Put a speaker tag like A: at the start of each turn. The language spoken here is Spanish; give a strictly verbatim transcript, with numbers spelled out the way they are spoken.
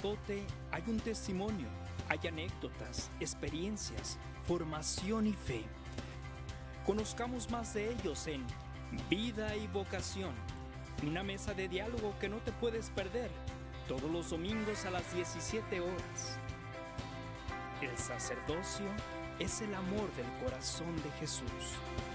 A: sacerdote hay un testimonio, hay anécdotas, experiencias, formación y fe. Conozcamos más de ellos en Vida y Vocación, una mesa de diálogo que no te puedes perder todos los domingos a las diecisiete horas. El sacerdocio es el amor del corazón de Jesús.